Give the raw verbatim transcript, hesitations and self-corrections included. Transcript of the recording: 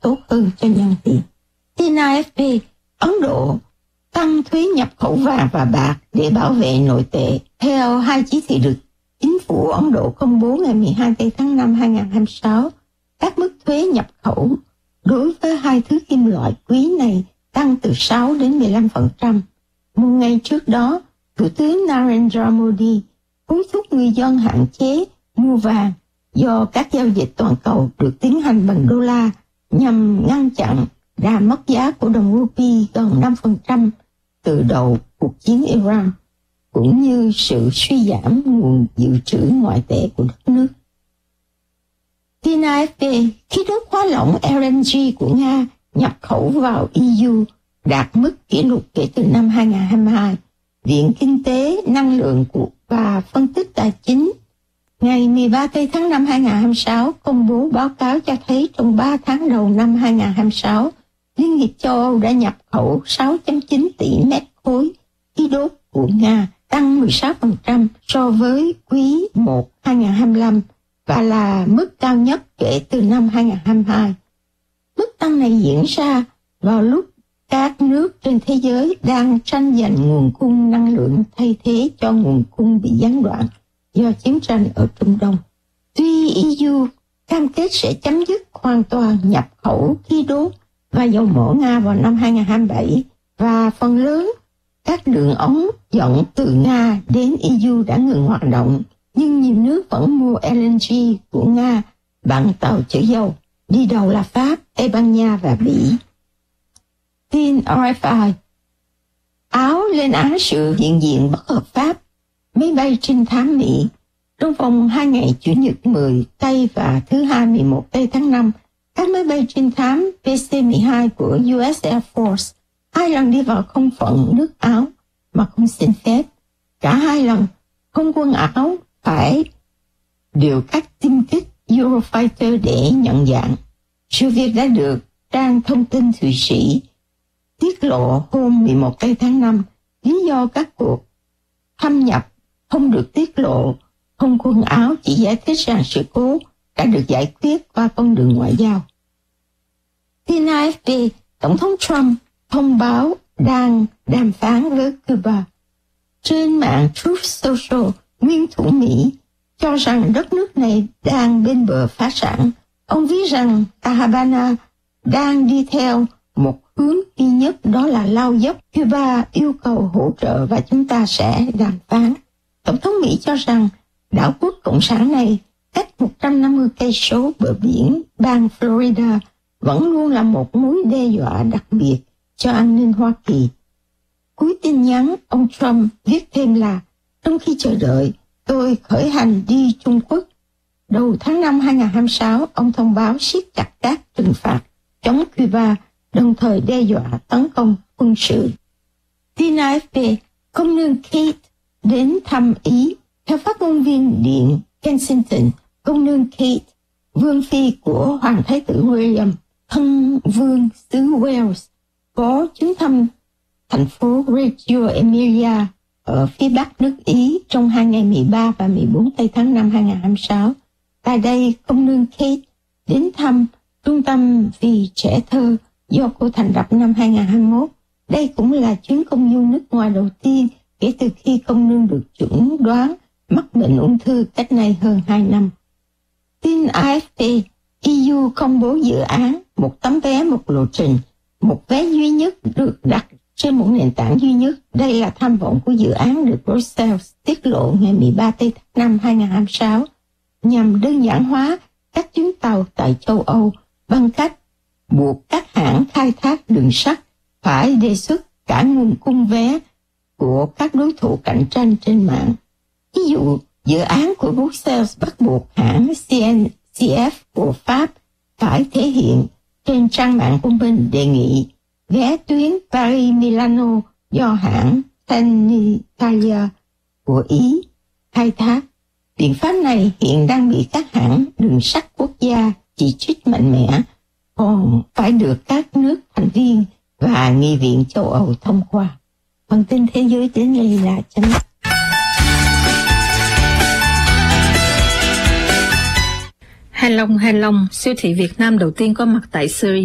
tốt hơn cho nhân tiền. Tin a ép pê, Ấn Độ tăng thuế nhập khẩu vàng và bạc để bảo vệ nội tệ. Theo hai chỉ thị được chính phủ Ấn Độ công bố ngày mười hai tháng năm hai nghìn không trăm hai mươi sáu, các mức thuế nhập khẩu đối với hai thứ kim loại quý này tăng từ sáu đến mười lăm phần trăm. Một ngày trước đó, Thủ tướng Narendra Modi hối thúc người dân hạn chế mua vàng do các giao dịch toàn cầu được tiến hành bằng đô la nhằm ngăn chặn đà mất giá của đồng rupee gần năm phần trăm từ đầu cuộc chiến Iran, cũng như sự suy giảm nguồn dự trữ ngoại tệ của đất nước. Tin a ép pê, khí đốt hóa lỏng L N G của Nga nhập khẩu vào E U đạt mức kỷ lục kể từ năm hai nghìn không trăm hai mươi hai. Viện Kinh tế, Năng lượng và Phân tích Tài chính ngày mười ba tháng năm hai nghìn không trăm hai mươi sáu công bố báo cáo cho thấy trong ba tháng đầu năm hai nghìn không trăm hai mươi sáu, Liên hiệp châu Âu đã nhập khẩu sáu phẩy chín tỷ mét khối khí đốt của Nga, tăng mười sáu phần trăm so với quý một hai nghìn không trăm hai mươi lăm và là mức cao nhất kể từ năm hai nghìn không trăm hai mươi hai. Mức tăng này diễn ra vào lúc các nước trên thế giới đang tranh giành nguồn cung năng lượng thay thế cho nguồn cung bị gián đoạn do chiến tranh ở Trung Đông. Tuy E U cam kết sẽ chấm dứt hoàn toàn nhập khẩu khí đốt và dầu mỏ Nga vào năm hai nghìn không trăm hai mươi bảy và phần lớn các đường ống dẫn từ Nga đến E U đã ngừng hoạt động, nhưng nhiều nước vẫn mua L N G của Nga bằng tàu chở dầu. Đi đầu là Pháp, Tây Ban Nha và Bỉ. Tin R F I, Áo lên án sự hiện diện bất hợp pháp máy bay trinh thám Mỹ. Trong vòng hai ngày Chủ nhật mười tây và thứ hai mười một tây tháng năm, các máy bay trinh thám P C mười hai của U S Air Force hai lần đi vào không phận nước Áo mà không xin phép. Cả hai lần, không quân Áo phải điều các tiêm kích Eurofighter để nhận dạng. Sự việc đã được trang thông tin Thụy Sĩ tiết lộ hôm mười một tây tháng năm. Lý do các cuộc thâm nhập không được tiết lộ, không quân Áo chỉ giải thích rằng sự cố đã được giải quyết qua con đường ngoại giao. Tin A F P, Tổng thống Trump thông báo đang đàm phán với Cuba. Trên mạng Truth Social, nguyên thủ Mỹ cho rằng đất nước này đang bên bờ phá sản. Ông viết rằng La Habana đang đi theo một hướng duy nhất, đó là lao dốc. Cuba yêu cầu hỗ trợ và chúng ta sẽ đàm phán. Tổng thống Mỹ cho rằng đảo quốc cộng sản này cách một trăm năm mươi cây số bờ biển bang Florida vẫn luôn là một mối đe dọa đặc biệt cho an ninh Hoa Kỳ. Cuối tin nhắn, ông Trump viết thêm là: trong khi chờ đợi, tôi khởi hành đi Trung Quốc. Đầu tháng năm hai nghìn không trăm hai mươi sáu, ông thông báo siết chặt các trừng phạt chống Cuba, đồng thời đe dọa tấn công quân sự. Tin A F P, công nương Kate đến thăm Ý. Theo phát ngôn viên Điện Kensington, công nương Kate, vương phi của Hoàng thái tử William, thân vương xứ Wales, có chuyến thăm thành phố Reggio Emilia ở phía bắc nước Ý trong hai ngày mười ba và mười bốn tây tháng năm hai nghìn không trăm hai mươi sáu. Tại đây, công nương Kate đến thăm trung tâm vì trẻ thơ do cô thành lập năm hai nghìn không trăm hai mươi mốt. Đây cũng là chuyến công du nước ngoài đầu tiên kể từ khi công nương được chẩn đoán mắc bệnh ung thư cách nay hơn hai năm. Tin A F P, E U công bố dự án một tấm vé một lộ trình, một vé duy nhất được đặt trên một nền tảng duy nhất. Đây là tham vọng của dự án được Brussels tiết lộ ngày mười ba tây tháng năm hai nghìn không trăm hai mươi sáu nhằm đơn giản hóa các chuyến tàu tại châu Âu bằng cách buộc các hãng khai thác đường sắt phải đề xuất cả nguồn cung vé của các đối thủ cạnh tranh trên mạng. Ví dụ, dự án của Brussels bắt buộc hãng C N C F của Pháp phải thể hiện trên trang mạng của mình đề nghị vé tuyến Paris-Milano do hãng Trenitalia của Ý khai thác. Biện pháp này hiện đang bị các hãng đường sắt quốc gia chỉ trích mạnh mẽ, còn phải được các nước thành viên và Nghị viện châu Âu thông qua. Phần tin thế giới đến đây là chấm dứt. Hai Long Hai Long, siêu thị Việt Nam đầu tiên có mặt tại Syria.